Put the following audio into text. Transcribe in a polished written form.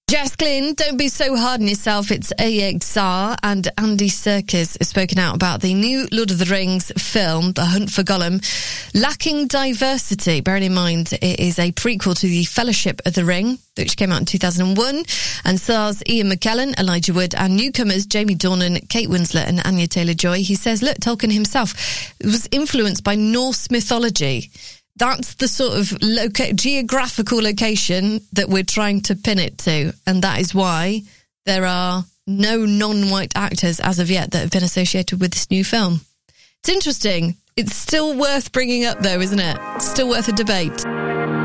Jess Glynn, don't be so hard on yourself. It's AXR, and Andy Serkis has spoken out about the new Lord of the Rings film, The Hunt for Gollum, lacking diversity. Bearing in mind it is a prequel to The Fellowship of the Ring, which came out in 2001, and stars Ian McKellen, Elijah Wood, and newcomers Jamie Dornan, Kate Winslet, and Anya Taylor-Joy. He says, look, Tolkien himself was influenced by Norse mythology. That's the sort of geographical location that we're trying to pin it to. And that is why there are no non-white actors as of yet that have been associated with this new film. It's interesting. It's still worth bringing up, though, isn't it? It's still worth a debate.